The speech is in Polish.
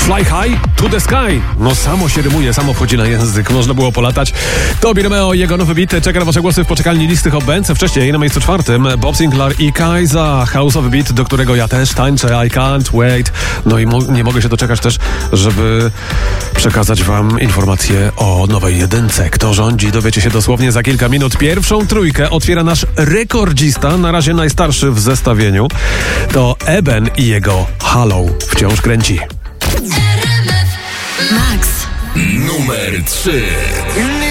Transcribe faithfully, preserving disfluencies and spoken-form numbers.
Fly High to the Sky. No samo się rymuje, samo wchodzi na język. Można było polatać. Tobi Romeo i jego nowy beat czeka na wasze głosy w poczekalni listy Hot Bands. Wcześniej na miejscu czwartym Bob Sinclair i Kaiza. House'owy beat, do którego ja też tańczę. I can't wait. No i mo- nie mogę się doczekać też, żeby przekazać wam informacje o nowej jedynce. Kto rządzi, dowiecie się dosłownie za kilka minut. Pierwszą trójkę otwiera nasz rekordzista, na razie najstarszy w zestawieniu. To Eben i jego Halo wciąż kręci. Max. Numer trzy.